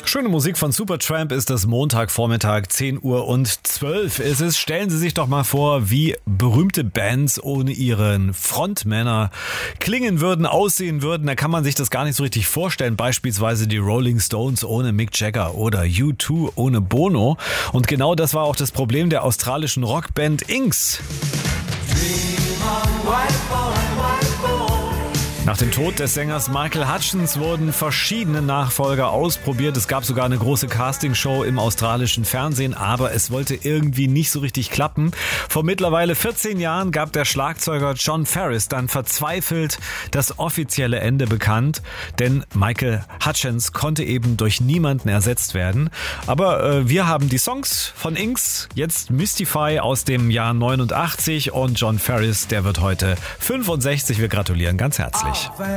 Schöne Musik von Supertramp ist das Montagvormittag, 10:12 ist es. Stellen Sie sich doch mal vor, wie berühmte Bands ohne ihren Frontmänner klingen würden, aussehen würden. Da kann man sich das gar nicht so richtig vorstellen. Beispielsweise die Rolling Stones ohne Mick Jagger oder U2 ohne Bono. Und genau das war auch das Problem der australischen Rockband Inks. Nach dem Tod des Sängers Michael Hutchence wurden verschiedene Nachfolger ausprobiert. Es gab sogar eine große Castingshow im australischen Fernsehen, aber es wollte irgendwie nicht so richtig klappen. Vor mittlerweile 14 Jahren gab der Schlagzeuger John Farriss dann verzweifelt das offizielle Ende bekannt, denn Michael Hutchence konnte eben durch niemanden ersetzt werden. Aber wir haben die Songs von Inks, jetzt Mystify aus dem Jahr 89 und John Farriss, der wird heute 65. Wir gratulieren ganz herzlich.